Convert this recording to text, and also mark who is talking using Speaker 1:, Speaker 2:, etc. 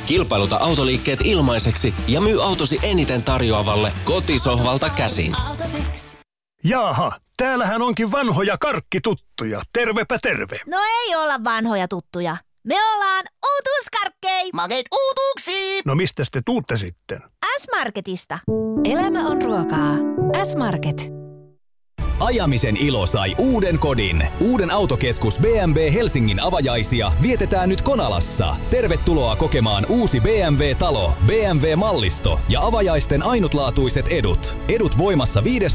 Speaker 1: Kilpailuta autoliikkeet ilmaiseksi ja myy autosi eniten tarjoavalle kotisohvalta käsin.
Speaker 2: Jaaha, täällähän onkin vanhoja karkkituttuja. Tervepä terve.
Speaker 3: No ei olla vanhoja tuttuja. Me ollaan uutuuskarkkei.
Speaker 4: Makeet uutuuksia.
Speaker 2: No mistäs te tuutte sitten?
Speaker 3: S-Marketista.
Speaker 5: Elämä on ruokaa. S-Market.
Speaker 6: Ajamisen ilo sai uuden kodin. Uuden autokeskus BMW Helsingin avajaisia vietetään nyt Konalassa. Tervetuloa kokemaan uusi BMW-talo, BMW-mallisto ja avajaisten ainutlaatuiset edut. Edut voimassa 15.